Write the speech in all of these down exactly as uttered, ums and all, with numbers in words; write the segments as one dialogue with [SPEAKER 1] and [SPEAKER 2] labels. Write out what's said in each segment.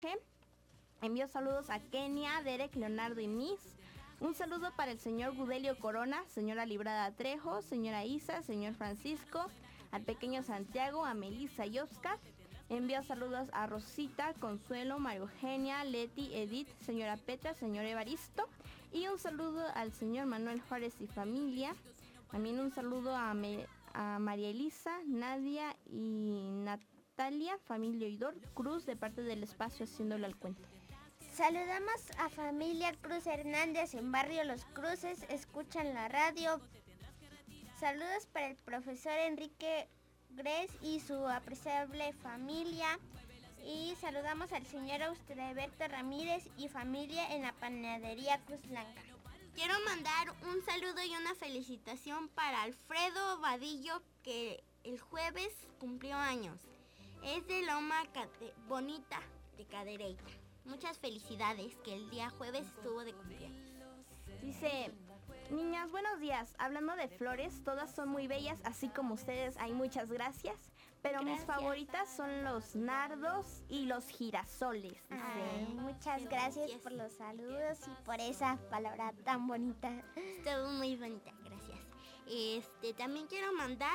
[SPEAKER 1] Envío saludos a Kenia, Derek, Leonardo y Miss. Un saludo para el señor Gudelio Corona, señora Librada Trejo, señora Isa, señor Francisco, al pequeño Santiago, a Melissa y Oscar. Envío saludos a Rosita, Consuelo, María Eugenia, Leti, Edith, señora Petra, señor Evaristo. Y un saludo al señor Manuel Juárez y familia. También un saludo a, Me, a María Elisa, Nadia y Natalia, familia Oidor Cruz, de parte del espacio Haciéndolo al Cuento.
[SPEAKER 2] Saludamos a familia Cruz Hernández en Barrio Los Cruces, escuchan la radio. Saludos para el profesor Enrique Gres y su apreciable familia. Y saludamos al señor Austreberto Ramírez y familia en la panadería Cruz Blanca.
[SPEAKER 3] Quiero mandar un saludo y una felicitación para Alfredo Vadillo, que el jueves cumplió años. Es de Loma Cate- Bonita de Cadereyta. Muchas felicidades, que el día jueves estuvo de cumpleaños.
[SPEAKER 1] Dice, niñas, buenos días. Hablando de flores, todas son muy bellas, así como ustedes. Hay muchas gracias. Pero
[SPEAKER 3] Gracias.
[SPEAKER 1] Mis favoritas son los nardos y los girasoles. Dice.
[SPEAKER 2] Ay, muchas
[SPEAKER 3] Qué
[SPEAKER 2] gracias
[SPEAKER 3] gracias.
[SPEAKER 2] por los saludos y por esa palabra tan bonita.
[SPEAKER 3] Estuvo muy bonita, gracias. Este, también quiero mandar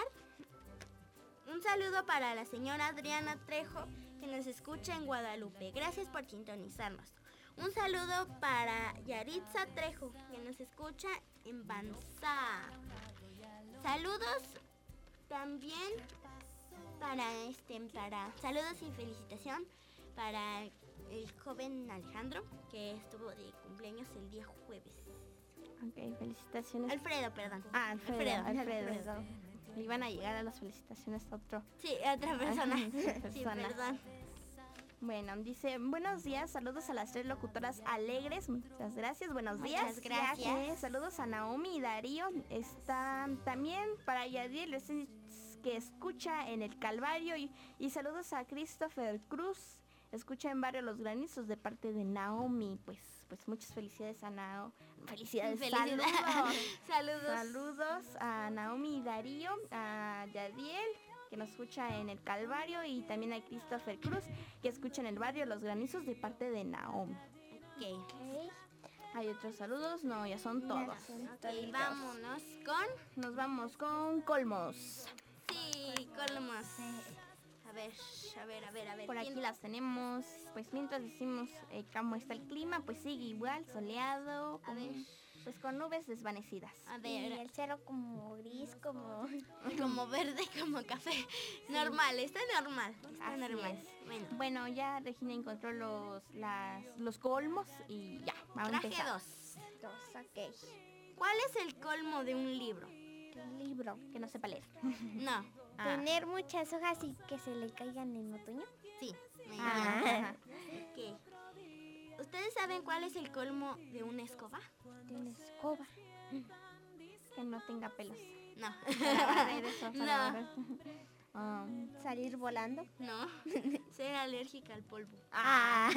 [SPEAKER 3] un saludo para la señora Adriana Trejo, que nos escucha en Guadalupe. Gracias por sintonizarnos. Un saludo para Yaritza Trejo, que nos escucha en Banzá. Saludos también para este para saludos y felicitación para el joven Alejandro, que estuvo de cumpleaños el día jueves.
[SPEAKER 1] Ok, felicitaciones.
[SPEAKER 3] Alfredo, perdón.
[SPEAKER 1] Ah, Alfredo, Alfredo.
[SPEAKER 3] Alfredo.
[SPEAKER 1] Le iban a llegar a las felicitaciones a otro.
[SPEAKER 3] Sí, otra persona.
[SPEAKER 1] Otra
[SPEAKER 3] Sí,
[SPEAKER 1] persona.
[SPEAKER 3] perdón.
[SPEAKER 1] Bueno, dice, buenos días, saludos a las tres locutoras alegres, muchas gracias, buenos días.
[SPEAKER 3] Muchas gracias.
[SPEAKER 1] Eh, saludos a Naomi y Darío, está también para Yadiel, que escucha en el Calvario, y, y saludos a Christopher Cruz, escucha en Barrio Los Granizos, de parte de Naomi. Pues pues muchas felicidades a Naomi, felicidades,
[SPEAKER 3] Felicidades.
[SPEAKER 1] saludos.
[SPEAKER 3] Saludos.
[SPEAKER 1] Saludos a Naomi y Darío, a Yadiel, que nos escucha en el Calvario, y también a Christopher Cruz, que escucha en el Barrio Los Granizos, de parte de Naomi.
[SPEAKER 3] Ok.
[SPEAKER 2] Ok.
[SPEAKER 1] Hay otros saludos, no, ya son
[SPEAKER 2] Ya
[SPEAKER 1] todos.
[SPEAKER 2] son
[SPEAKER 3] Ok,
[SPEAKER 2] toditos.
[SPEAKER 3] vámonos con...
[SPEAKER 1] Nos vamos con colmos.
[SPEAKER 3] Sí, colmos. A ver, a ver, a ver, a ver.
[SPEAKER 1] Por aquí
[SPEAKER 3] ¿quién-
[SPEAKER 1] las tenemos. Pues mientras decimos eh, cómo está el clima, pues sigue igual, soleado,
[SPEAKER 3] A
[SPEAKER 1] con-
[SPEAKER 3] ver.
[SPEAKER 1] pues con nubes desvanecidas.
[SPEAKER 3] A
[SPEAKER 2] Y
[SPEAKER 3] ver,
[SPEAKER 2] el cielo como gris, como...
[SPEAKER 3] como verde, como café. Normal, está normal. Está
[SPEAKER 1] Así
[SPEAKER 3] normal.
[SPEAKER 1] es.
[SPEAKER 3] Bueno,
[SPEAKER 1] Bueno, ya Regina encontró los, las, los colmos y ya, vamos a
[SPEAKER 3] traje
[SPEAKER 1] empezar.
[SPEAKER 3] dos.
[SPEAKER 2] Dos, ok.
[SPEAKER 3] ¿Cuál es el colmo de un libro?
[SPEAKER 2] El libro.
[SPEAKER 1] Que no sepa leer.
[SPEAKER 3] No.
[SPEAKER 1] Ah.
[SPEAKER 2] Tener muchas hojas y que se le caigan en otoño.
[SPEAKER 3] Sí. me
[SPEAKER 1] Ah,
[SPEAKER 3] encanta.
[SPEAKER 1] ajá.
[SPEAKER 3] Ok. ¿Ustedes saben cuál es el colmo de una escoba?
[SPEAKER 2] De una escoba.
[SPEAKER 1] Que no tenga pelos.
[SPEAKER 3] No.
[SPEAKER 1] Para barrer eso, para
[SPEAKER 3] No.
[SPEAKER 1] barrer. Ah,
[SPEAKER 2] Salir volando.
[SPEAKER 3] No. Ser alérgica al polvo.
[SPEAKER 2] Ah.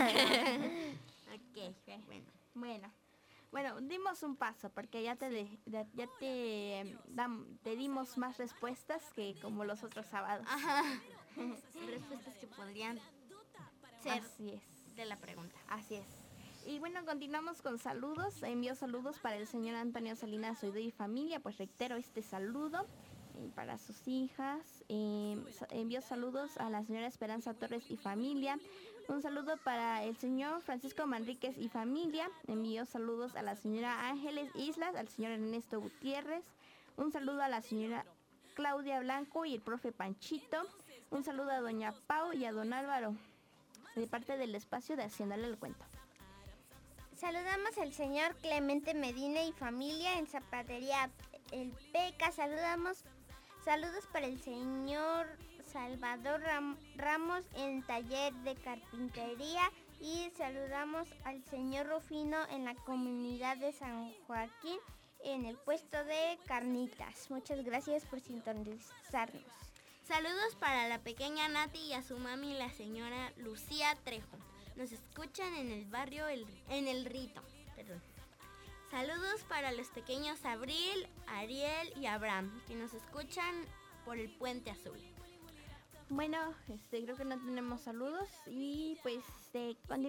[SPEAKER 3] Ok. Bueno.
[SPEAKER 1] bueno, bueno, dimos un paso porque ya te de- ya, ya te, eh, dam- te dimos más respuestas que como los otros sábados.
[SPEAKER 3] Ajá. Respuestas que podrían ser
[SPEAKER 1] Así es.
[SPEAKER 3] de la pregunta.
[SPEAKER 1] Así es. Y bueno, continuamos con saludos. Envío saludos para el señor Antonio Salinas Oidó y familia. Pues reitero este saludo. Y para sus hijas. Eh, sa- envío saludos a la señora Esperanza Torres y familia. Un saludo para el señor Francisco Manríquez y familia. Envío saludos a la señora Ángeles Islas, al señor Ernesto Gutiérrez. Un saludo a la señora Claudia Blanco y el profe Panchito. Un saludo a doña Pau y a don Álvaro, de parte del espacio de Haciéndole el Cuento.
[SPEAKER 2] Saludamos al señor Clemente Medina y familia en Zapatería El Peca. Saludamos, saludos para el señor Salvador Ram- Ramos en taller de carpintería. Y saludamos al señor Rufino en la comunidad de San Joaquín en el puesto de carnitas. Muchas gracias por sintonizarnos.
[SPEAKER 3] Saludos para la pequeña Nati y a su mami, la señora Lucía Trejo. Nos escuchan en el barrio El, en el Rito. Perdón. Saludos para los pequeños Abril, Ariel y Abraham, que nos escuchan por el Puente Azul.
[SPEAKER 1] Bueno, este creo que no tenemos saludos y pues este continuamos.